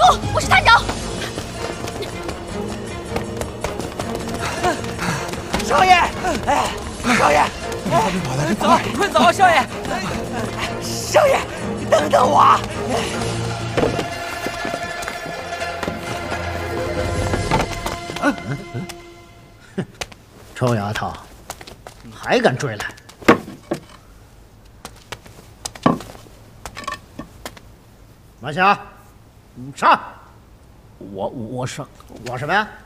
不，我是探长。 少爷，哎，少爷， 走，快走，少爷！ 少爷，等等我。 臭丫头，还敢追来？马霞，上！ 我上， 我什么呀？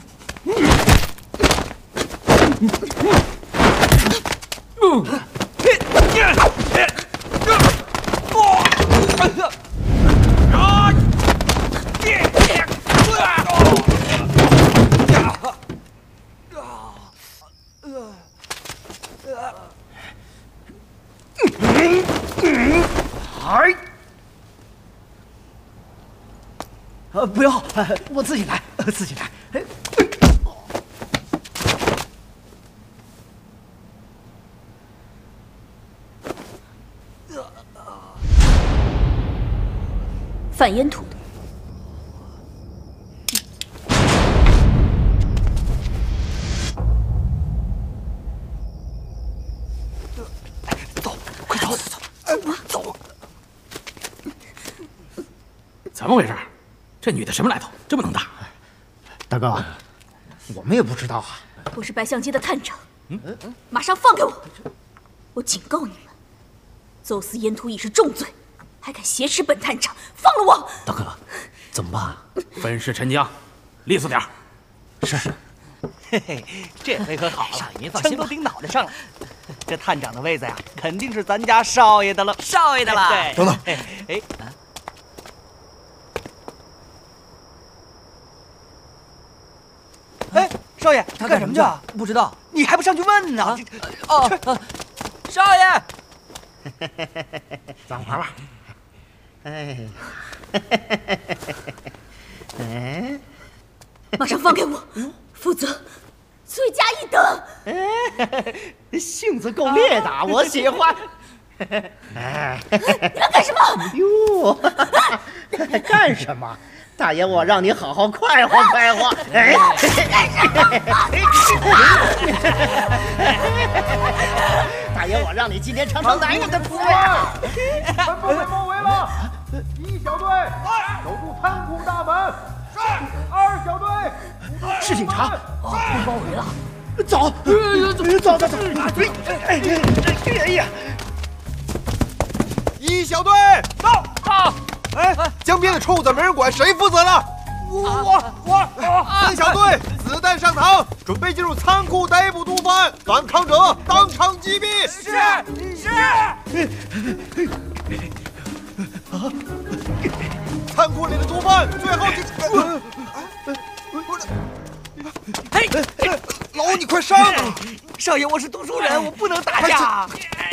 不要，我自己来，自己来。 贩烟土的。 走，快走，走。 怎么回事？这女的什么来头？这么能打？ 大哥，我们也不知道啊。 我是白象街的探长，马上放开我！我警告你们，走私烟土已是重罪，还敢挟持本探长，放了我！ 大哥，怎么办？分尸沉江，利索点儿。 是。 嘿嘿，这回可好了， 您放心吧， 枪都顶脑袋上了。这探长的位子呀，肯定是咱家少爷的了。 少爷的了。 对， 等等， 哎。哎，少爷，他干什么去啊？ 不知道。 你还不上去问呢？ 少爷， 咱玩玩。哎，哎， 马上放开我，否则罪加一等。 哎，性子够烈的，我喜欢。 哎，你们干什么？ 哟，干什么？大爷，我让你好好快活快活。哎，大爷，我让你今天尝尝男人的滋味。 全部被包围了！一小队守住仓库大门，二小队是警察， 被包围了。 走，走。哎呀！ 一小队到。哎，江边的臭子没人管，谁负责了？我。三小队子弹上膛，准备进入仓库逮捕毒贩，反抗者当场击毙。 是。 仓库里的毒贩最后嘿， 老五，你快上啊！ 少爷，我是读书人，我不能打架。